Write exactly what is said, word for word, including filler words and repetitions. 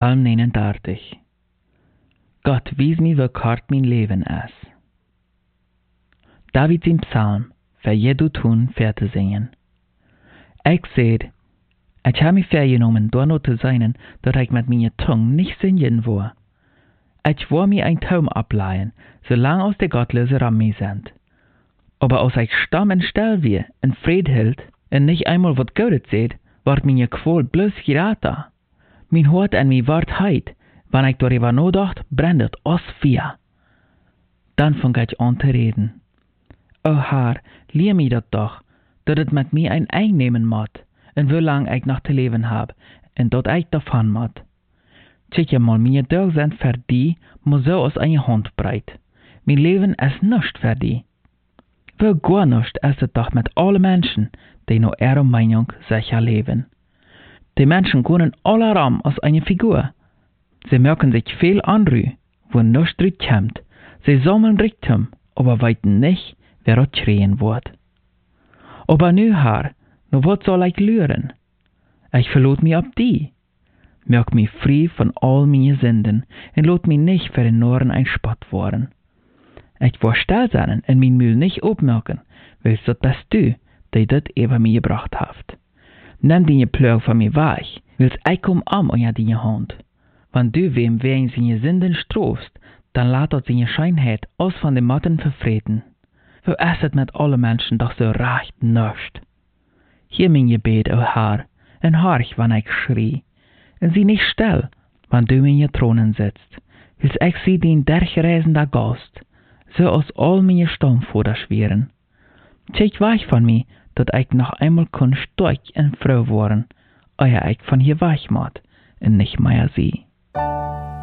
Psalm negenendertig. Gott, wies mir, wie kort mijn leven is. David zijn psalm, voor je doet doen, ver te zingen. Ik zei, ik heb mij vergenomen, door nur te zijn, dat ik met mijn tong niet zingen wil. Ich will mir ein Taum ableihen, solange aus der Gottlose an mir sind. Aber als ich stamm und still wie, in Fried hielt, und nicht einmal wat Gutes seht, ward mir Qual bloß geraten. Mein Hort en mi ward heit, wann ich darüber nachdacht, brennt aus vier. Dann fang ich an zu reden. O Herr, lehr mir dat doch, dat het mit mir ein einnehmen mod, und wie lang ich noch zu leben hab, und dat ich davon mod. Tjekje mal, meine Tage sind für die, maar so aus einer Hand breit. Mein Leben ist nicht für die. Wel gar nicht ist es doch mit allen Menschen, die nach ihrer Meinung sicher leben. Die Menschen können alle ram aus einer Figur. Sie merken sich viel anrü, wo nichts drüt kommt. Sie sammeln Reichtum, aber weiten nicht, wer dort schreien wird. Aber nu, Herr, nu wat soll ich lüren? Ich verlot mich ab die. Merk mich frei von all meine Sünden und lot mich nicht für den Noren ein Spott worden. Ich will still sein und mein Mühl nicht aufmerken, weil das bist du, der das über mir gebracht hast. Nimm deine Plöge von mir weg, weil ich komm am unter deine Hand. Wenn du wem wegen seine Sünden strofst, dann lässt er seine Scheinheit aus von den Matten verfreten. Wo ist es mit allen Menschen doch so recht nicht? Hier mein Gebet, o Herr, und horch, wann ich schrie. Und sieh nicht still, wann du in ihr Thronen sitzt, wils ich sie den durchreisender Gast, so aus all meine Sturmfuder schweren. Tschek weich von mir, dat ich noch einmal kun stark und froh worden, euer ich von hier weich mod, und nicht mehr sie.